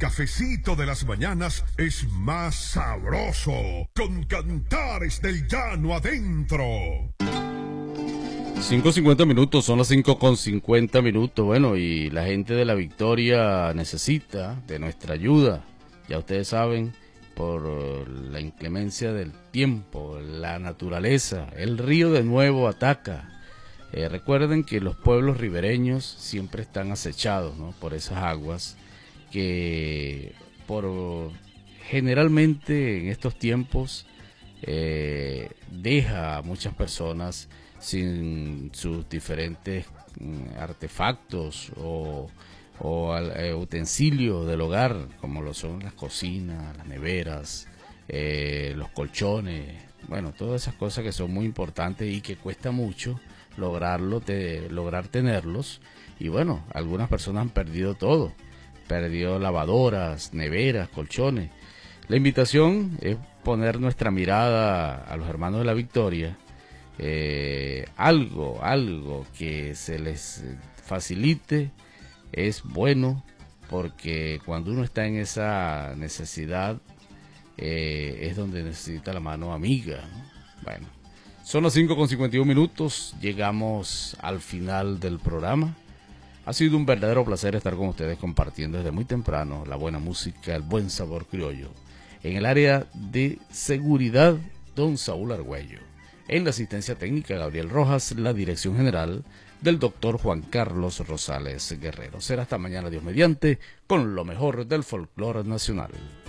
cafecito de las mañanas es más sabroso con Cantares del Llano adentro. 5:50 minutos, son las 5:50 minutos. Bueno, y la gente de La Victoria necesita de nuestra ayuda. Ya ustedes saben, por la inclemencia del tiempo, la naturaleza, el río de nuevo ataca. Recuerden que los pueblos ribereños siempre están acechados, ¿no?, por esas aguas que generalmente en estos tiempos deja a muchas personas sin sus diferentes artefactos o utensilios del hogar, como lo son las cocinas, las neveras, los colchones, bueno, todas esas cosas que son muy importantes y que cuesta mucho lograr tenerlos. Y bueno, algunas personas han perdido todo, perdió lavadoras, neveras, colchones. La invitación es poner nuestra mirada a los hermanos de La Victoria, algo que se les facilite es bueno, porque cuando uno está en esa necesidad es donde necesita la mano amiga, ¿no? Bueno, son las 5:51 minutos, llegamos al final del programa. Ha sido un verdadero placer estar con ustedes compartiendo desde muy temprano la buena música, el buen sabor criollo. En el área de seguridad, don Saúl Argüello. En la asistencia técnica, Gabriel Rojas. La dirección general del doctor Juan Carlos Rosales Guerrero. Será hasta mañana, Dios mediante, con lo mejor del folclore nacional.